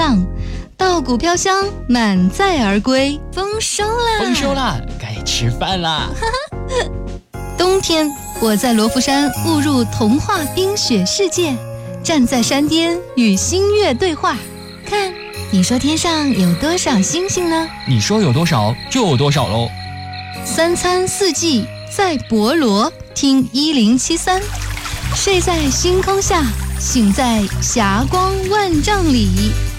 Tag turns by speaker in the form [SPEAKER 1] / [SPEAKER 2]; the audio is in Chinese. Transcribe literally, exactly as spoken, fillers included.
[SPEAKER 1] 浪，稻谷飘香，满载而归。
[SPEAKER 2] 丰收啦！
[SPEAKER 3] 丰收啦！该吃饭啦！
[SPEAKER 1] 冬天，我在罗浮山误入童话冰雪世界，站在山巅与星月对话。看，你说天上有多少星星呢？
[SPEAKER 3] 你说有多少就有多少喽。
[SPEAKER 1] 三餐四季在博罗，听一零七三，睡在星空下，醒在霞光万丈里。